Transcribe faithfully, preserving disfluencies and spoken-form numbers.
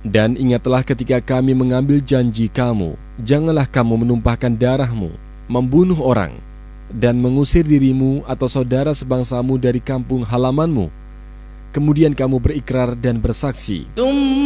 Dan ingatlah ketika kami mengambil janji kamu, janganlah kamu menumpahkan darahmu, membunuh orang, dan mengusir dirimu atau saudara sebangsamu dari kampung halamanmu. Kemudian kamu berikrar dan bersaksi,